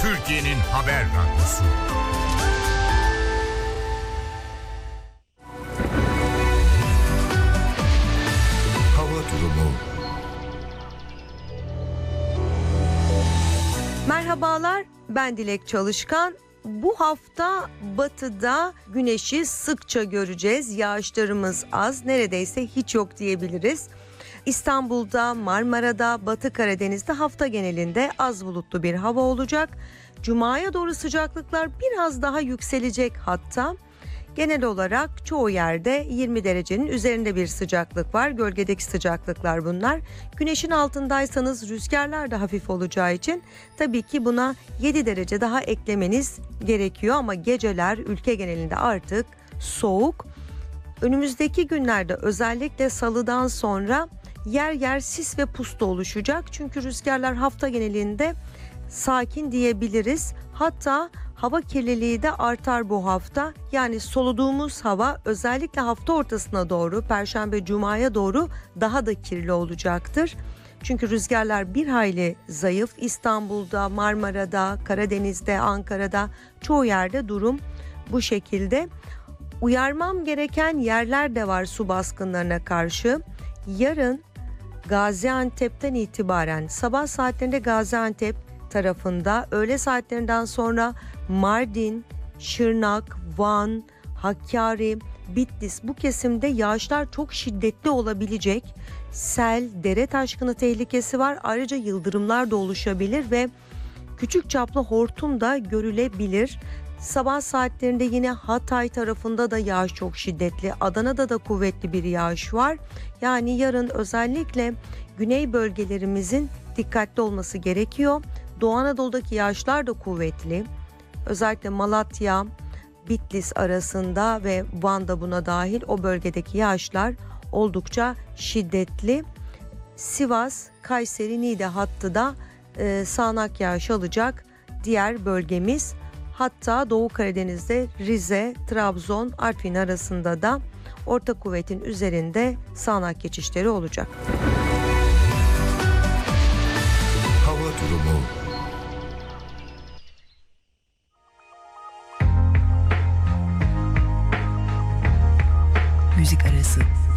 Türkiye'nin haber radyosu. Hava durumu. Merhabalar, ben Dilek Çalışkan. Bu hafta batıda güneşi sıkça göreceğiz. Yağışlarımız az, neredeyse hiç yok diyebiliriz. İstanbul'da, Marmara'da, Batı Karadeniz'de hafta genelinde az bulutlu bir hava olacak. Cuma'ya doğru sıcaklıklar biraz daha yükselecek hatta. Genel olarak çoğu yerde 20 derecenin üzerinde bir sıcaklık var. Gölgedeki sıcaklıklar bunlar. Güneşin altındaysanız rüzgarlar da hafif olacağı için tabii ki buna 7 derece daha eklemeniz gerekiyor. Ama geceler ülke genelinde artık soğuk. Önümüzdeki günlerde özellikle salıdan sonra yer yer sis ve pustu oluşacak. Çünkü rüzgarlar hafta genelinde sakin diyebiliriz. Hatta hava kirliliği de artar bu hafta. Yani soluduğumuz hava özellikle hafta ortasına doğru, Perşembe Cuma'ya doğru daha da kirli olacaktır. Çünkü rüzgarlar bir hayli zayıf. İstanbul'da, Marmara'da, Karadeniz'de, Ankara'da çoğu yerde durum bu şekilde. Uyarmam gereken yerler de var su baskınlarına karşı. Yarın Gaziantep'ten itibaren sabah saatlerinde Gaziantep tarafında, öğle saatlerinden sonra Mardin, Şırnak, Van, Hakkari, Bitlis bu kesimde yağışlar çok şiddetli olabilecek. Sel, dere taşkını tehlikesi var. Ayrıca yıldırımlar da oluşabilir ve küçük çaplı hortum da görülebilir. Sabah saatlerinde yine Hatay tarafında da yağış çok şiddetli. Adana'da da kuvvetli bir yağış var. Yani yarın özellikle güney bölgelerimizin dikkatli olması gerekiyor. Doğu Anadolu'daki yağışlar da kuvvetli. Özellikle Malatya, Bitlis arasında ve Van'da buna dahil o bölgedeki yağışlar oldukça şiddetli. Sivas, Kayseri, Niğde hattı da sağanak yağış alacak diğer bölgemiz. Hatta Doğu Karadeniz'de Rize, Trabzon, Artvin arasında da orta kuvvetin üzerinde sağanak geçişleri olacak. Hava durumu. Müzik arası.